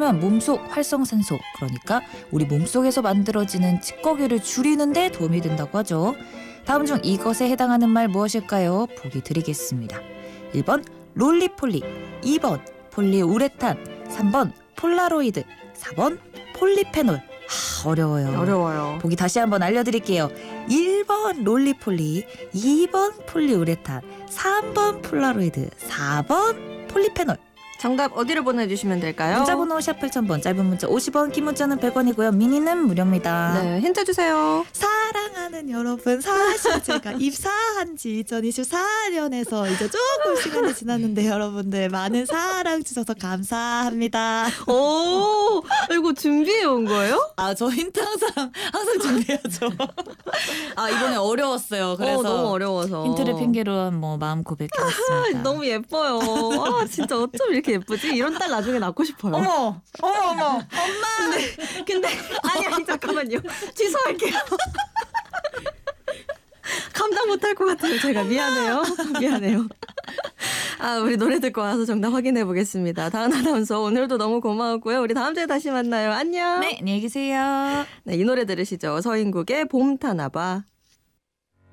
먹으면 몸속 활성산소, 그러니까 우리 몸속에서 만들어지는 찌꺼기를 줄이는 데 도움이 된다고 하죠. 다음 중 이것에 해당하는 말 무엇일까요? 보기 드리겠습니다. 1번 롤리폴리, 2번 폴리우레탄, 3번 폴라로이드, 4번 폴리페놀. 어려워요. 어려워요. 보기 다시 한번 알려드릴게요. 1번 롤리폴리, 2번 폴리우레탄, 3번 폴라로이드, 4번 폴리페놀. 정답 어디로 보내주시면 될까요? 문자번호 샵 8000번, 짧은 문자 50원, 긴 문자는 100원이고요. 미니는 무료입니다. 네, 힌트 주세요. 사랑하는 여러분, 사실 제가 입사한 지 2024년에서 이제 조금 시간이 지났는데 여러분들 많은 사랑 주셔서 감사합니다. 오, 이거 준비해 온 거예요? 저 힌트 항상 준비하죠. 이번에 어려웠어요. 그래서 너무 어려워서 힌트를 핑계로 뭐 마음 고백해봤습니다. 너무 예뻐요. 진짜 어쩜 이렇게 예쁘지? 이런 딸 나중에 낳고 싶어요. 어머. 엄마. 근데 아니 잠깐만요. 취소할게요. 감당 못할 것 같아요. 제가 미안해요. 우리 노래 듣고 와서 정답 확인해 보겠습니다. 다은 아나운서 오늘도 너무 고마웠고요. 우리 다음 주에 다시 만나요. 안녕. 네, 안녕히 계세요. 네, 이 노래 들으시죠. 서인국의 봄 타나 봐.